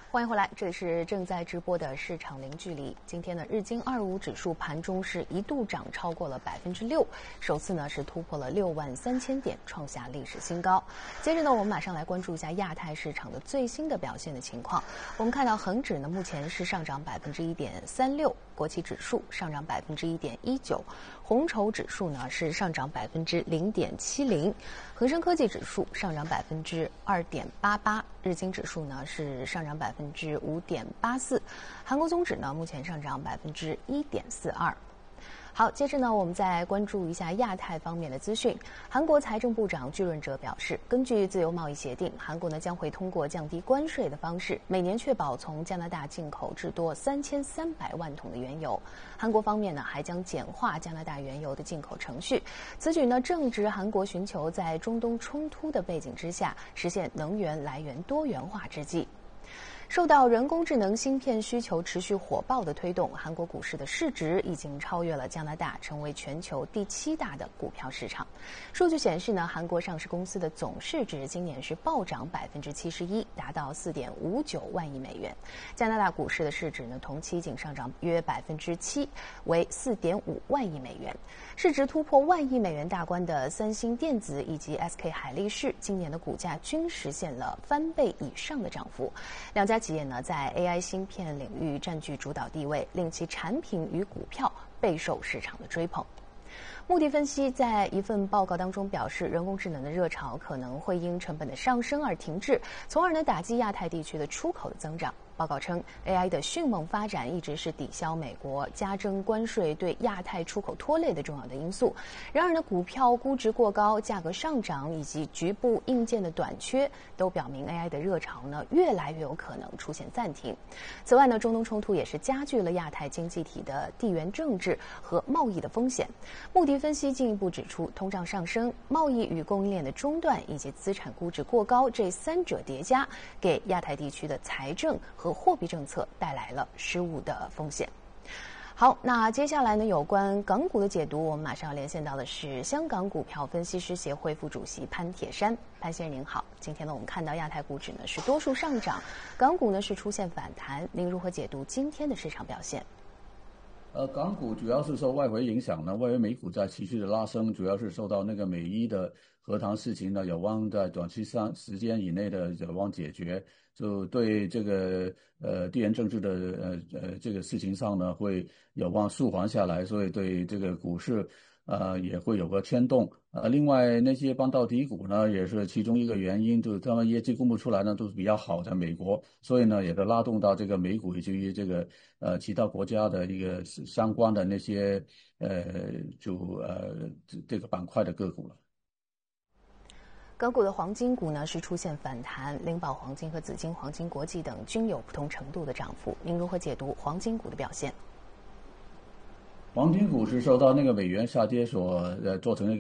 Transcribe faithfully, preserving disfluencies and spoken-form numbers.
欢迎回来，这里是正在直播的市场零距离。今天呢，日经二五指数盘中是一度涨超过了百分之六，首次呢是突破了六万三千点，创下历史新高。接着呢，我们马上来关注一下亚太市场的最新的表现的情况。我们看到恒指呢目前是上涨百分之一点三六，国企指数上涨百分之一点一九，红筹指数呢是上涨百分之零点七零，恒生科技指数上涨百分之二点八八，日经指数呢是上涨百分之五点八四，韩国综指呢目前上涨百分之一点四二。好，接着呢，我们再关注一下亚太方面的资讯。韩国财政部长具润哲表示，根据自由贸易协定，韩国呢将会通过降低关税的方式，每年确保从加拿大进口至多三千三百万桶的原油。韩国方面呢还将简化加拿大原油的进口程序。此举呢正值韩国寻求在中东冲突的背景之下，实现能源来源多元化之际。受到人工智能芯片需求持续火爆的推动，韩国股市的市值已经超越了加拿大，成为全球第七大的股票市场。数据显示呢，韩国上市公司的总市值今年是暴涨百分之七十一，达到四点五九万亿美元。加拿大股市的市值呢，同期仅上涨约百分之七，为四点五万亿美元。市值突破万亿美元大关的三星电子以及 S K 海力士，今年的股价均实现了翻倍以上的涨幅。两家企业呢在 A I 芯片领域占据主导地位，令其产品与股票备受市场的追捧。穆迪分析在一份报告当中表示，人工智能的热潮可能会因成本的上升而停滞，从而呢打击亚太地区的出口的增长。报告称 ，A I 的迅猛发展一直是抵消美国加征关税对亚太出口拖累的重要的因素。然而呢，股票估值过高、价格上涨以及局部硬件的短缺，都表明 A I 的热潮呢越来越有可能出现暂停。此外呢，中东冲突也是加剧了亚太经济体的地缘政治和贸易的风险。穆迪分析进一步指出，通胀上升、贸易与供应链的中断以及资产估值过高这三者叠加，给亚太地区的财政和和货币政策带来了失误的风险。好，那接下来呢，有关港股的解读，我们马上要连线到的是香港股票分析师协会副主席潘铁山。潘先生您好，今天呢，我们看到亚太股指呢是多数上涨，港股呢是出现反弹，您如何解读今天的市场表现？ 呃，港股主要是受外围影响呢，外围美股在持续的拉升，主要是受到那个美伊的和谈事情呢，有望在短期上时间以内的有望解决，就对这个呃地缘政治的呃呃这个事情上呢，会有望舒缓下来，所以对这个股市呃也会有个牵动。呃，另外那些半导体股呢，也是其中一个原因，就是他们业绩公布出来呢都是比较好，在美国，所以呢也都拉动到这个美股以及这个呃其他国家的一个相关的那些呃就呃这这个板块的个股了。 港股的黄金股呢是出现反弹，灵宝黄金和紫金黄金国际等均有不同程度的涨幅。您如何解读黄金股的表现？ 黄金股是受到那个美元下跌所呃做成一个